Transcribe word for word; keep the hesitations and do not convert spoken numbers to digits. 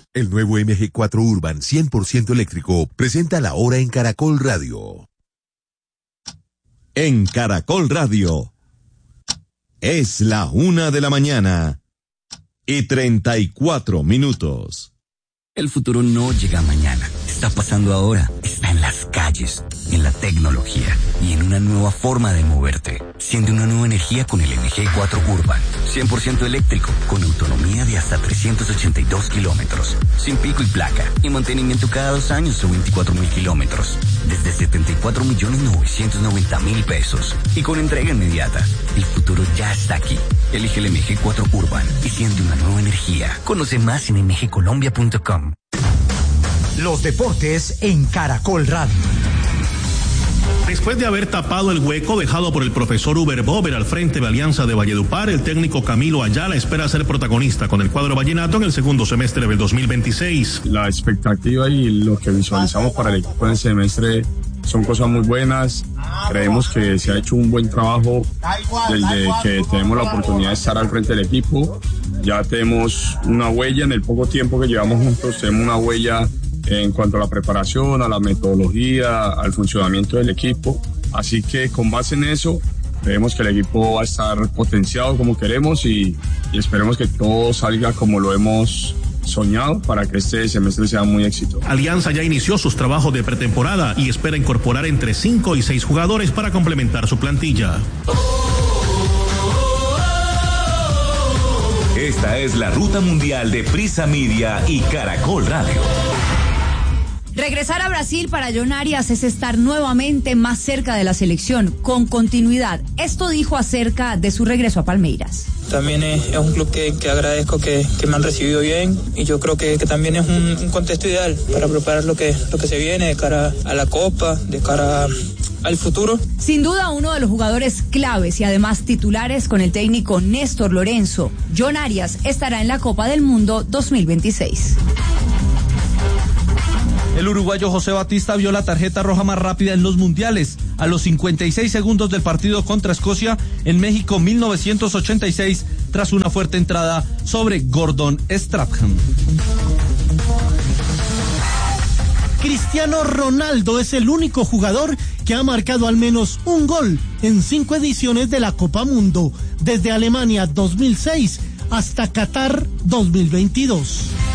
El nuevo M G cuatro Urban cien por ciento eléctrico presenta la hora en Caracol Radio. En Caracol Radio es la una de la mañana y treinta y cuatro minutos. El futuro no llega mañana, está pasando ahora, está en las calles, en la tecnología y en una nueva forma de moverte. Siente una nueva energía con el M G cuatro Urban, cien por ciento eléctrico, con autonomía de hasta trescientos ochenta y dos kilómetros, sin pico y placa y mantenimiento cada dos años o veinticuatro mil kilómetros, desde setenta y cuatro millones novecientos noventa mil pesos y con entrega inmediata. El futuro ya está aquí. Elige el M G cuatro Urban y siente una nueva energía. Conoce más en m g colombia punto com. Los deportes en Caracol Radio. Después de haber tapado el hueco dejado por el profesor Uber Bober al frente de Alianza de Valledupar, el técnico Camilo Ayala espera ser protagonista con el cuadro vallenato en el segundo semestre del dos mil veintiséis. La expectativa y lo que visualizamos para el equipo en el semestre son cosas muy buenas. Creemos que se ha hecho un buen trabajo desde que tenemos la oportunidad de estar al frente del equipo. Ya tenemos una huella en el poco tiempo que llevamos juntos, tenemos una huella en cuanto a la preparación, a la metodología, al funcionamiento del equipo. Así que con base en eso, creemos que el equipo va a estar potenciado como queremos y, y esperemos que todo salga como lo hemos soñado para que este semestre sea muy exitoso. Alianza ya inició sus trabajos de pretemporada y espera incorporar entre cinco y seis jugadores para complementar su plantilla. Esta es la ruta mundial de Prisa Media y Caracol Radio. Regresar a Brasil para John Arias es estar nuevamente más cerca de la selección, con continuidad. Esto dijo acerca de su regreso a Palmeiras. También es, es un club que, que agradezco que, que me han recibido bien y yo creo que, que también es un, un contexto ideal para preparar lo que, lo que se viene de cara a la Copa, de cara a, al futuro. Sin duda uno de los jugadores claves y además titulares con el técnico Néstor Lorenzo, John Arias estará en la Copa del Mundo dos mil veintiséis. El uruguayo José Batista vio la tarjeta roja más rápida en los mundiales a los cincuenta y seis segundos del partido contra Escocia en México mil novecientos ochenta y seis tras una fuerte entrada sobre Gordon Strachan. Cristiano Ronaldo es el único jugador que ha marcado al menos un gol en cinco ediciones de la Copa Mundo, desde Alemania dos mil seis hasta Qatar dos mil veintidós.